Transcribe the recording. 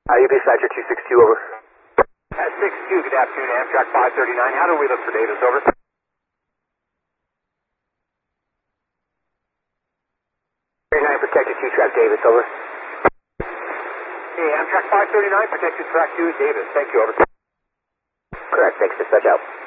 UP Dispatcher 262, over. 62, good afternoon, Amtrak 539. How do we look for Davis, over? 39, protected 2, track Davis, over. Hey, Amtrak 539, protected track 2, Davis. Thank you, over. Correct, thanks, dispatch out.